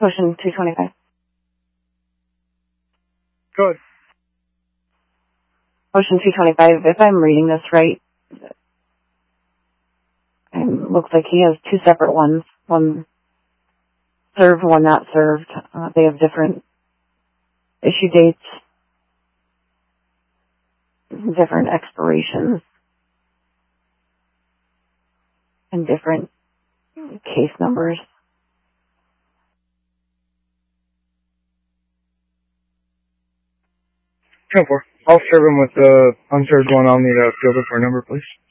Motion 225. Go ahead. Motion 225, if I'm reading this right, it looks like he has two separate ones. One served, one not served. They have different issue dates, different expirations, and different case numbers. I'll serve him with the unserved one. I'll need a fielder for a number, please.